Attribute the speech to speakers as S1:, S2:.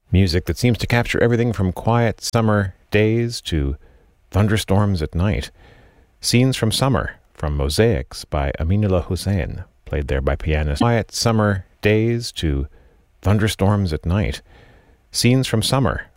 S1: Music that seems to capture everything from quiet summer days to thunderstorms at night. Scenes from Summer from Mosaics by Aminullah Hussein, played there by pianist. Quiet summer days to thunderstorms at night. Scenes from Summer